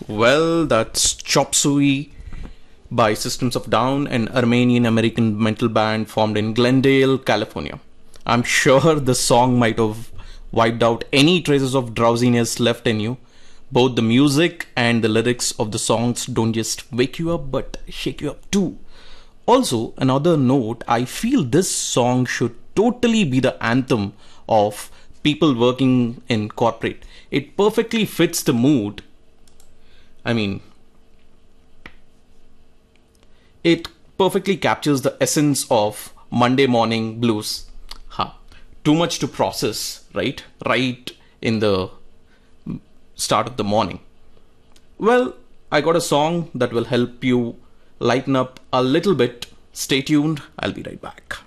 Well, that's Chop Suey by Systems of Down, an Armenian American metal band formed in Glendale, California. I'm sure the song might have wiped out any traces of drowsiness left in you. Both the music and the lyrics of the songs don't just wake you up but shake you up too. Also, another note, I feel this song should totally be the anthem of people working in corporate. It perfectly fits the mood. I mean, it perfectly captures the essence of Monday morning blues. Huh. Too much to process, right? Right in the start of the morning. Well, I got a song that will help you lighten up a little bit. Stay tuned, I'll be right back.